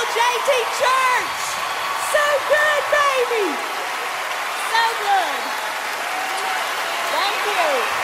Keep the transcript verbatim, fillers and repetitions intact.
J T Church. So good, baby. So good. Thank you.